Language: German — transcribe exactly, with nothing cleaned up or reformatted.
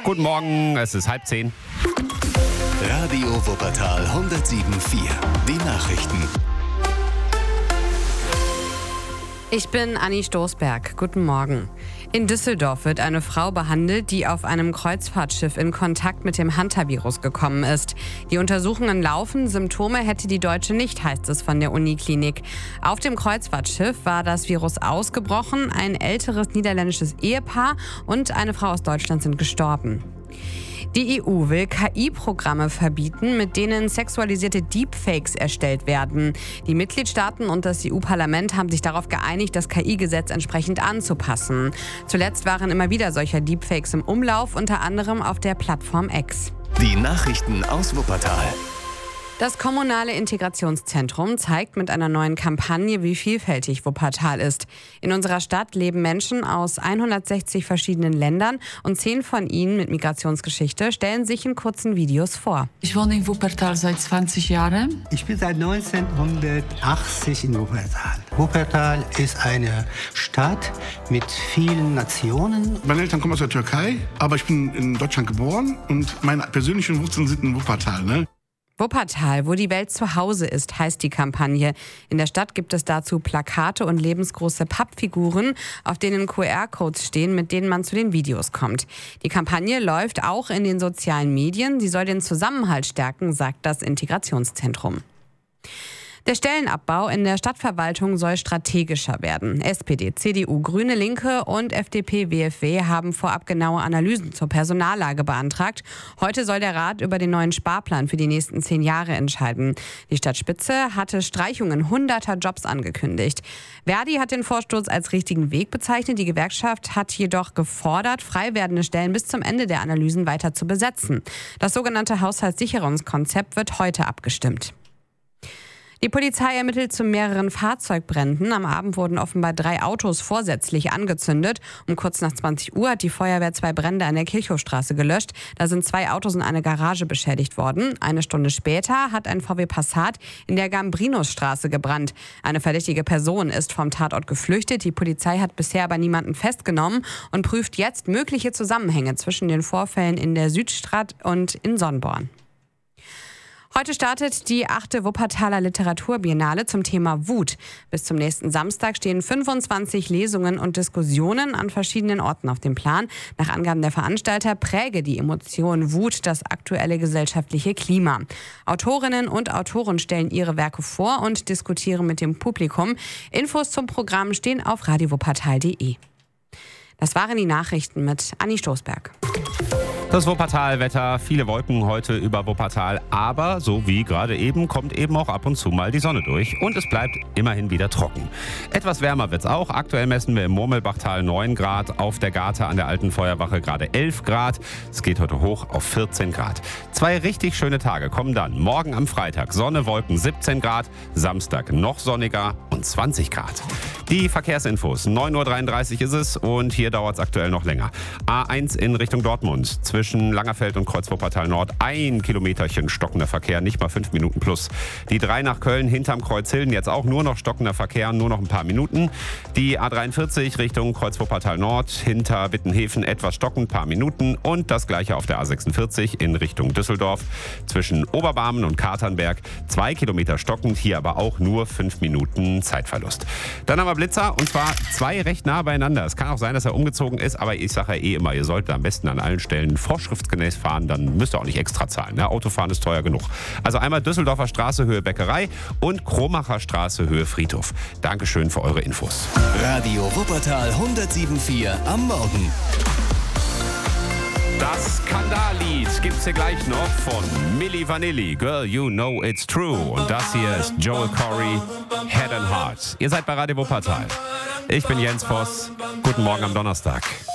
Guten Morgen, es ist halb zehn. Radio Wuppertal hundertsieben Komma vier. Die Nachrichten. Ich bin Anni Stoßberg. Guten Morgen. In Düsseldorf wird eine Frau behandelt, die auf einem Kreuzfahrtschiff in Kontakt mit dem Hantavirus gekommen ist. Die Untersuchungen laufen, Symptome hätte die Deutsche nicht, heißt es von der Uniklinik. Auf dem Kreuzfahrtschiff war das Virus ausgebrochen, ein älteres niederländisches Ehepaar und eine Frau aus Deutschland sind gestorben. Die E U will K I-Programme verbieten, mit denen sexualisierte Deepfakes erstellt werden. Die Mitgliedstaaten und das E U-Parlament haben sich darauf geeinigt, das K I-Gesetz entsprechend anzupassen. Zuletzt waren immer wieder solcher Deepfakes im Umlauf, unter anderem auf der Plattform X. Die Nachrichten aus Wuppertal. Das kommunale Integrationszentrum zeigt mit einer neuen Kampagne, wie vielfältig Wuppertal ist. In unserer Stadt leben Menschen aus hundertsechzig verschiedenen Ländern und zehn von ihnen mit Migrationsgeschichte stellen sich in kurzen Videos vor. Ich wohne in Wuppertal seit zwanzig Jahren. Ich bin seit neunzehnhundertachtzig in Wuppertal. Wuppertal ist eine Stadt mit vielen Nationen. Meine Eltern kommen aus der Türkei, aber ich bin in Deutschland geboren und meine persönlichen Wurzeln sind in Wuppertal, ne? Wuppertal, wo die Welt zu Hause ist, heißt die Kampagne. In der Stadt gibt es dazu Plakate und lebensgroße Pappfiguren, auf denen Q R-Codes stehen, mit denen man zu den Videos kommt. Die Kampagne läuft auch in den sozialen Medien. Sie soll den Zusammenhalt stärken, sagt das Integrationszentrum. Der Stellenabbau in der Stadtverwaltung soll strategischer werden. S P D, C D U, Grüne, Linke und F D P, W F W haben vorab genaue Analysen zur Personallage beantragt. Heute soll der Rat über den neuen Sparplan für die nächsten zehn Jahre entscheiden. Die Stadtspitze hatte Streichungen hunderter Jobs angekündigt. Verdi hat den Vorstoß als richtigen Weg bezeichnet. Die Gewerkschaft hat jedoch gefordert, frei werdende Stellen bis zum Ende der Analysen weiter zu besetzen. Das sogenannte Haushaltssicherungskonzept wird heute abgestimmt. Die Polizei ermittelt zu mehreren Fahrzeugbränden. Am Abend wurden offenbar drei Autos vorsätzlich angezündet. Um kurz nach zwanzig Uhr hat die Feuerwehr zwei Brände an der Kirchhofstraße gelöscht. Da sind zwei Autos und eine Garage beschädigt worden. Eine Stunde später hat ein V W Passat in der Gambrinusstraße gebrannt. Eine verdächtige Person ist vom Tatort geflüchtet. Die Polizei hat bisher aber niemanden festgenommen und prüft jetzt mögliche Zusammenhänge zwischen den Vorfällen in der Südstadt und in Sonnborn. Heute startet die achte Wuppertaler Literaturbiennale zum Thema Wut. Bis zum nächsten Samstag stehen fünfundzwanzig Lesungen und Diskussionen an verschiedenen Orten auf dem Plan. Nach Angaben der Veranstalter präge die Emotion Wut das aktuelle gesellschaftliche Klima. Autorinnen und Autoren stellen ihre Werke vor und diskutieren mit dem Publikum. Infos zum Programm stehen auf radio wuppertal punkt de. Das waren die Nachrichten mit Anni Stoßberg. Das Wuppertal-Wetter, viele Wolken heute über Wuppertal, aber so wie gerade eben kommt eben auch ab und zu mal die Sonne durch und es bleibt immerhin wieder trocken. Etwas wärmer wird's auch. Aktuell messen wir im Murmelbachtal neun Grad, auf der Garte an der alten Feuerwache gerade elf Grad. Es geht heute hoch auf vierzehn Grad. Zwei richtig schöne Tage kommen dann. Morgen am Freitag Sonne, Wolken siebzehn Grad, Samstag noch sonniger und zwanzig Grad. Die Verkehrsinfos, neun Uhr dreiunddreißig ist es und hier dauert es aktuell noch länger. A eins in Richtung Dortmund, zwischen Langerfeld und Kreuz-Wuppertal Nord, ein Kilometerchen stockender Verkehr, nicht mal fünf Minuten plus. Die drei nach Köln hinterm Kreuzhilden, jetzt auch nur noch stockender Verkehr, nur noch ein paar Minuten. Die A dreiundvierzig Richtung Kreuz-Wuppertal Nord, hinter Wittenhäfen etwas stockend, paar Minuten. Und das gleiche auf der A sechsundvierzig in Richtung Düsseldorf, zwischen Oberbarmen und Katernberg, zwei Kilometer stockend, hier aber auch nur fünf Minuten Zeitverlust. Dann haben wir Blitzer und zwar zwei recht nah beieinander. Es kann auch sein, dass er umgezogen ist, aber ich sage ja eh immer, ihr solltet am besten an allen Stellen vorschriftsgemäß fahren, dann müsst ihr auch nicht extra zahlen. Ne? Autofahren ist teuer genug. Also einmal Düsseldorfer Straße, Höhe Bäckerei und Kromacher Straße, Höhe Friedhof. Dankeschön für eure Infos. Radio Wuppertal hundertsieben Komma vier am Morgen. Das Skandallied gibt's hier gleich noch von Milli Vanilli, Girl, You Know It's True. Und das hier ist Joel Corey, Head and Heart. Ihr seid bei Radio Wuppertal. Ich bin Jens Voss. Guten Morgen am Donnerstag.